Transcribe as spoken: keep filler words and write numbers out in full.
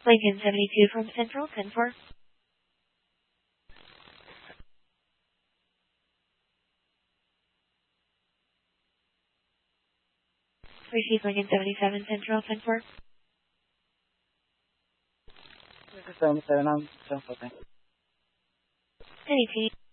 Lincoln seventy-two from Central, ten four. Receive Lincoln seventy-seven Central, ten four. seventy-seven, I'm ten four. N E T.